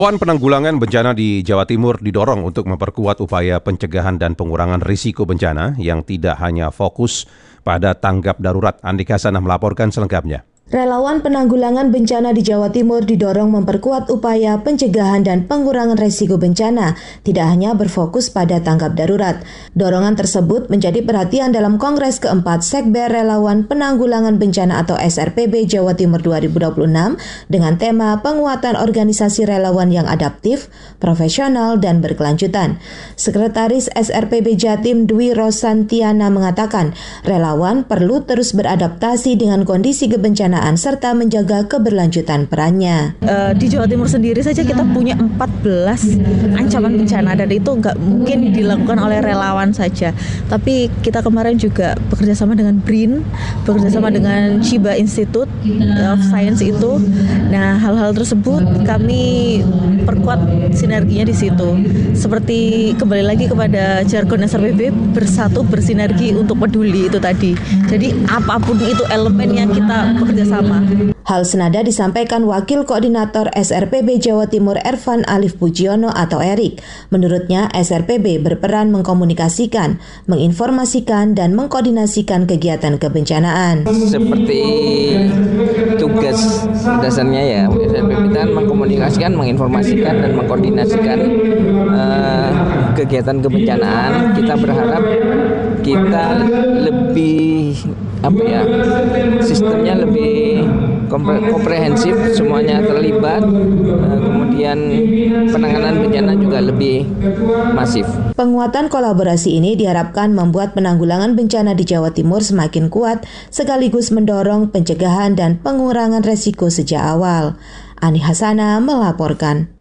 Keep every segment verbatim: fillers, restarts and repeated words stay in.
Relawan penanggulangan bencana di Jawa Timur didorong untuk memperkuat upaya pencegahan dan pengurangan risiko bencana yang tidak hanya fokus pada tanggap darurat. Andika Hasanah melaporkan selengkapnya. Relawan penanggulangan bencana di Jawa Timur didorong memperkuat upaya pencegahan dan pengurangan risiko bencana, tidak hanya berfokus pada tanggap darurat. Dorongan tersebut menjadi perhatian dalam Kongres keempat Sekber Relawan Penanggulangan Bencana atau S R P B Jawa Timur dua ribu dua puluh enam dengan tema penguatan organisasi relawan yang adaptif, profesional, dan berkelanjutan. Sekretaris S R P B Jatim Dwi Rosantiana mengatakan, relawan perlu terus beradaptasi dengan kondisi kebencanaan serta menjaga keberlanjutan perannya. Uh, di Jawa Timur sendiri saja kita punya empat belas ancaman bencana dan itu nggak mungkin dilakukan oleh relawan saja. Tapi kita kemarin juga bekerjasama dengan B R I N, bekerjasama dengan Chiba Institute of Science itu. Nah, hal-hal tersebut kami perkuat sinerginya di situ. Seperti kembali lagi kepada jargon S R P B, bersatu bersinergi untuk peduli itu tadi. Jadi apapun itu elemen yang kita bekerja sama. Hal senada disampaikan Wakil Koordinator S R P B Jawa Timur Ervan Alif Pujiono atau Erik. Menurutnya S R P B berperan mengkomunikasikan, menginformasikan, dan mengkoordinasikan kegiatan kebencanaan. Seperti tugas dasarnya ya, S R P B kan mengkomunikasikan, menginformasikan, dan mengkoordinasikan uh, kegiatan kebencanaan. Kita berharap kita lebih apa ya, sistemnya lebih komprehensif, semuanya terlibat, kemudian penanganan bencana juga lebih masif. Penguatan kolaborasi ini diharapkan membuat penanggulangan bencana di Jawa Timur semakin kuat, sekaligus mendorong pencegahan dan pengurangan resiko sejak awal. Ani Hasanah melaporkan.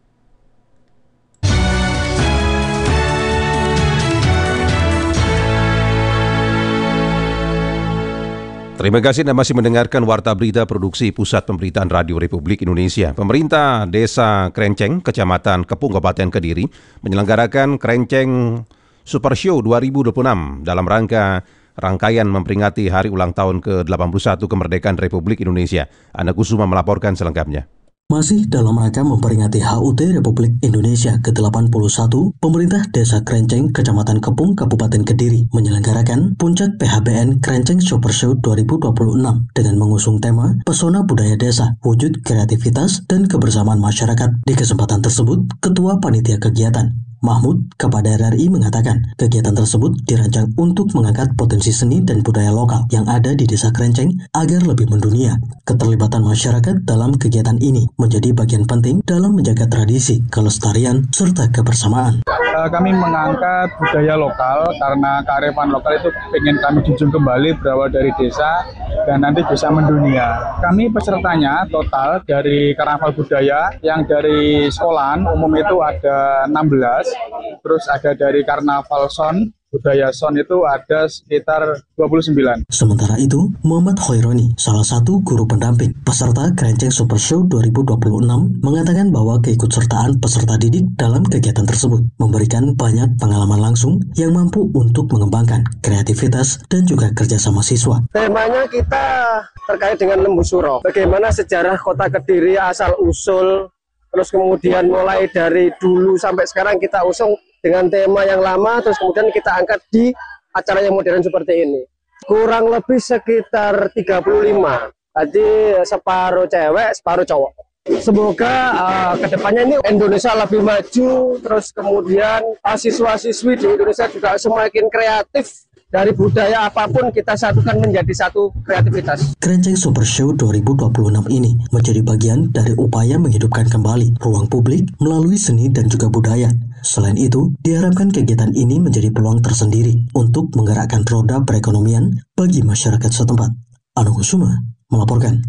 Terima kasih Anda masih mendengarkan Warta Berita Produksi Pusat Pemberitaan Radio Republik Indonesia. Pemerintah Desa Krenceng, Kecamatan Kepung, Kabupaten Kediri, menyelenggarakan Krenceng Super Show dua ribu dua puluh enam dalam rangka rangkaian memperingati Hari Ulang Tahun ke delapan puluh satu Kemerdekaan Republik Indonesia. Anda Kusuma melaporkan selengkapnya. Masih dalam rangka memperingati H U T Republik Indonesia ke delapan puluh satu, pemerintah Desa Krenceng, Kecamatan Kepung, Kabupaten Kediri menyelenggarakan Puncak P H B N Krenceng Super Show dua ribu dua puluh enam dengan mengusung tema Pesona Budaya Desa, Wujud Kreativitas dan Kebersamaan Masyarakat. Di kesempatan tersebut, Ketua Panitia Kegiatan Mahmud kepada R R I mengatakan kegiatan tersebut dirancang untuk mengangkat potensi seni dan budaya lokal yang ada di Desa Krenceng agar lebih mendunia. Keterlibatan masyarakat dalam kegiatan ini menjadi bagian penting dalam menjaga tradisi, kelestarian, serta kebersamaan. Kami mengangkat budaya lokal karena kearifan lokal itu ingin kami junjung kembali berawal dari desa dan nanti bisa mendunia. Kami pesertanya total dari Karnaval Budaya yang dari sekolahan umum itu ada enam belas. Terus ada dari Karnaval Son, Budaya Son itu ada sekitar dua puluh sembilan. Sementara itu, Muhammad Hoironi, salah satu guru pendamping peserta Krenceng Super Show dua ribu dua puluh enam, mengatakan bahwa keikutsertaan peserta didik dalam kegiatan tersebut memberikan banyak pengalaman langsung yang mampu untuk mengembangkan kreativitas dan juga kerjasama siswa. Temanya kita terkait dengan Lembu Suro. Bagaimana sejarah kota Kediri asal-usul, terus kemudian mulai dari dulu sampai sekarang kita usung dengan tema yang lama, terus kemudian kita angkat di acara yang modern seperti ini. Kurang lebih sekitar tiga puluh lima, jadi separuh cewek, separuh cowok. Semoga uh, kedepannya ini Indonesia lebih maju, terus kemudian uh, siswa-siswi di Indonesia juga semakin kreatif. Dari budaya apapun kita satukan menjadi satu kreativitas. Krenceng Super Show dua ribu dua puluh enam ini menjadi bagian dari upaya menghidupkan kembali ruang publik melalui seni dan juga budaya. Selain itu, diharapkan kegiatan ini menjadi peluang tersendiri untuk menggerakkan roda perekonomian bagi masyarakat setempat. Anu Kusuma melaporkan.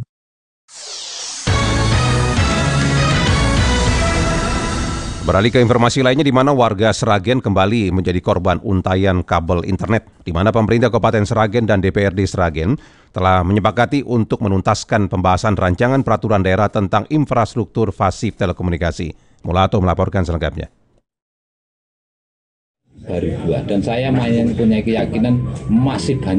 Beralih ke informasi lainnya, di mana warga Sragen kembali menjadi korban untayan kabel internet, di mana pemerintah Kabupaten Sragen dan D P R D Sragen telah menyepakati untuk menuntaskan pembahasan rancangan peraturan daerah tentang infrastruktur pasif telekomunikasi. Mulato melaporkan selengkapnya. Baru dua, dan saya punya keyakinan masih banyak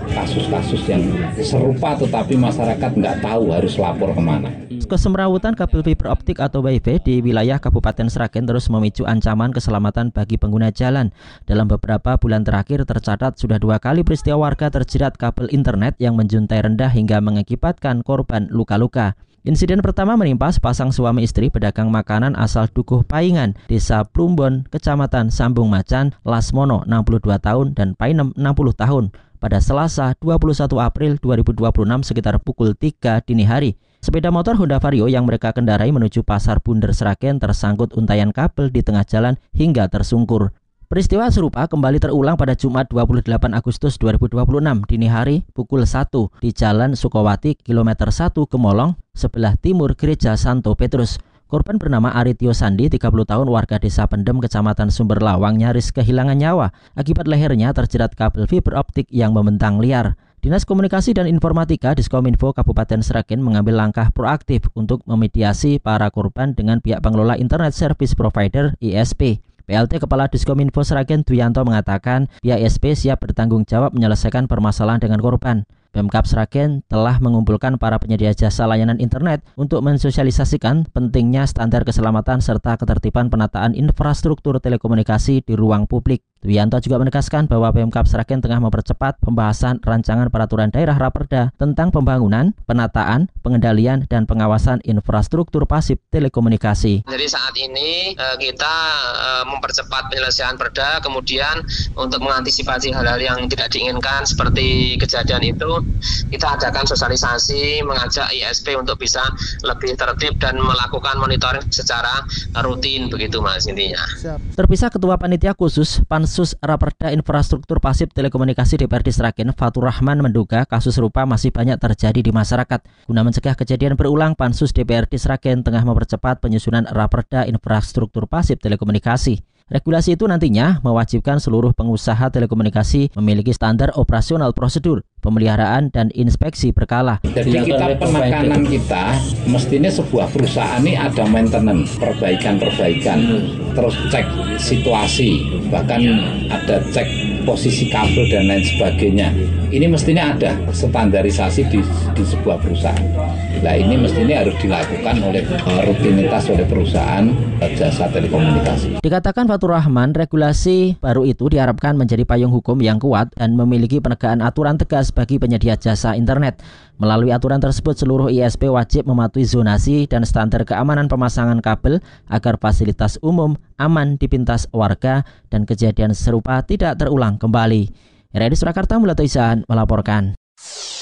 kasus-kasus yang serupa tetapi masyarakat nggak tahu harus lapor kemana. Kesemrawutan kabel fiber optik atau Wi-Fi di wilayah Kabupaten Sragen terus memicu ancaman keselamatan bagi pengguna jalan. Dalam beberapa bulan terakhir tercatat sudah dua kali peristiwa warga terjerat kabel internet yang menjuntai rendah hingga mengakibatkan korban luka-luka. Insiden pertama menimpa sepasang suami istri pedagang makanan asal Dukuh Paingan, Desa Plumbon, Kecamatan Sambung Macan, Lasmono enam puluh dua tahun dan Painem enam puluh tahun pada Selasa dua puluh satu April dua ribu dua puluh enam sekitar pukul tiga dini hari. Sepeda motor Honda Vario yang mereka kendarai menuju Pasar Bunder Sragen tersangkut untayan kabel di tengah jalan hingga tersungkur. Peristiwa serupa kembali terulang pada Jumat dua puluh delapan Agustus dua ribu dua puluh enam dini hari pukul satu di Jalan Sukowati kilometer satu Gemolong sebelah timur Gereja Santo Petrus. Korban bernama Aritio Sandi, tiga puluh tahun, warga Desa Pendem, Kecamatan Sumber Lawang, nyaris kehilangan nyawa akibat lehernya terjerat kabel fiber optik yang membentang liar. Dinas Komunikasi dan Informatika Diskominfo Kabupaten Sragen mengambil langkah proaktif untuk memediasi para korban dengan pihak pengelola Internet Service Provider I S P. P L T Kepala Diskominfo Sragen Duyanto mengatakan pihak I S P siap bertanggung jawab menyelesaikan permasalahan dengan korban. Pemkab Sragen telah mengumpulkan para penyedia jasa layanan internet untuk mensosialisasikan pentingnya standar keselamatan serta ketertiban penataan infrastruktur telekomunikasi di ruang publik. Duyanto juga menegaskan bahwa Pemkab Sragen tengah mempercepat pembahasan rancangan peraturan daerah Raperda tentang pembangunan, penataan, pengendalian, dan pengawasan infrastruktur pasif telekomunikasi. Jadi saat ini kita mempercepat penyelesaian perda, kemudian untuk mengantisipasi hal-hal yang tidak diinginkan seperti kejadian itu, kita adakan sosialisasi, mengajak I S P untuk bisa lebih tertib dan melakukan monitoring secara rutin, begitu Mas intinya. Terpisah Ketua Panitia Khusus Pansus Raperda Infrastruktur Pasif Telekomunikasi D P R D Sragen, Fatur Rahman, menduga kasus serupa masih banyak terjadi di masyarakat. Guna mencegah kejadian berulang, Pansus D P R D Sragen tengah mempercepat penyusunan Raperda Infrastruktur Pasif Telekomunikasi. Regulasi itu nantinya mewajibkan seluruh pengusaha telekomunikasi memiliki standar operasional prosedur, pemeliharaan, dan inspeksi berkala. Jadi kita penekanan kita mestinya sebuah perusahaan ini ada maintenance, perbaikan-perbaikan, terus cek situasi, bahkan ada cek posisi kabel dan lain sebagainya. Ini mestinya ada standarisasi di, di sebuah perusahaan. Nah ini mestinya harus dilakukan oleh rutinitas oleh perusahaan jasa telekomunikasi. Dikatakan Fatur Rahman, regulasi baru itu diharapkan menjadi payung hukum yang kuat dan memiliki penegakan aturan tegas bagi penyedia jasa internet. Melalui aturan tersebut, seluruh I S P wajib mematuhi zonasi dan standar keamanan pemasangan kabel agar fasilitas umum aman dipintas warga dan kejadian serupa tidak terulang kembali. R R I Surakarta Mulatoisan melaporkan.